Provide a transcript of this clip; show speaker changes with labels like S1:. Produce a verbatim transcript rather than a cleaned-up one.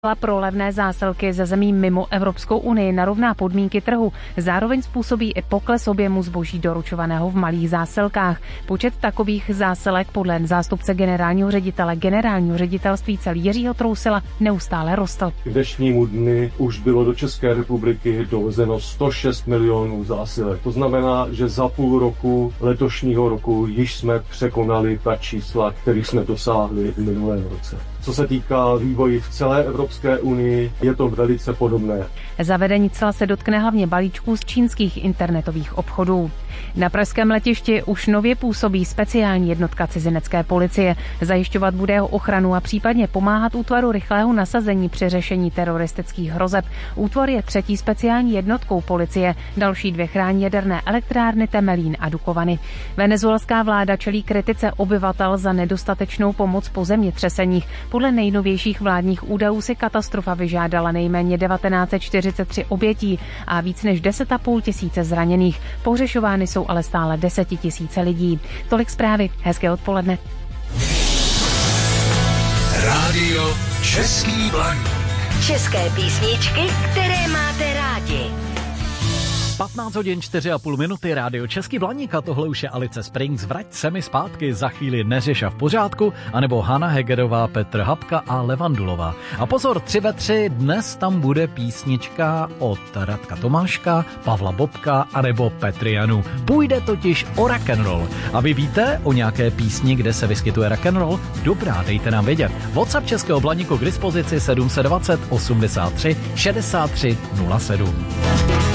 S1: pro levné zásilky ze zemí mimo Evropskou unii narovná podmínky trhu. Zároveň způsobí i pokles objemu zboží doručovaného v malých zásilkách. Počet takových zásilek podle zástupce generálního ředitele generálního ředitelství celý Jiřího Trousila neustále rostl.
S2: K dnešnímu dni už bylo do České republiky dovezeno sto šest milionů zásilek. To znamená, že za půl roku letošního roku již jsme překonali ta čísla, kterých jsme dosáhli v minulém roce. Co se týká vývoji v celé Evropské unii, je to velice podobné.
S1: Zavedení cla se dotkne hlavně balíčků z čínských internetových obchodů. Na pražském letišti už nově působí speciální jednotka cizinecké policie. Zajišťovat bude jeho ochranu a případně pomáhat útvaru rychlého nasazení při řešení teroristických hrozeb. Útvar je třetí speciální jednotkou policie. Další dvě chrání jaderné elektrárny Temelín a Dukovany. Venezuelská vláda čelí kritice obyvatel za nedostatečnou pomoc po zemětřeseních. Podle nejnovějších vládních údajů si katastrofa vyžádala nejméně devatenáct set čtyřicet tři obětí a víc než deset a půl tisíce zraněných. Pohřešovány jsou ale stále desetitisíce lidí. Tolik zprávy. Hezké odpoledne.
S3: Rádio Český Blaník.
S4: České písničky, které máte rádi.
S5: patnáct hodin čtyři a půl minuty, rádio Český Blaník a tohle už je Alice Springs. Vrať se mi zpátky, za chvíli Neřeš a v pořádku, anebo Hana Hegerová, Petr Habka a Levandulová. A pozor, tři ve tři, dnes tam bude písnička od Radka Tomáška, Pavla Bobka anebo Petry Janu. Půjde totiž o rock'n'roll. A vy víte o nějaké písni, kde se vyskytuje rock'n'roll? Dobrá, dejte nám vědět. WhatsApp Českého Blaníku k dispozici sedm set dvacet osmdesát tři šedesát tři nula sedm.